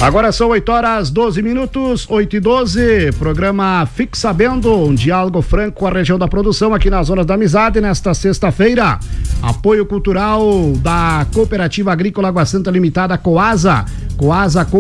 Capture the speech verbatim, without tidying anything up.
Agora são oito horas, doze minutos, oito e doze. Programa Fique Sabendo, um diálogo franco com a região da produção aqui nas Zonas da Amizade nesta sexta-feira. Apoio cultural da Cooperativa Agrícola Água Santa Limitada, Coasa. Coasa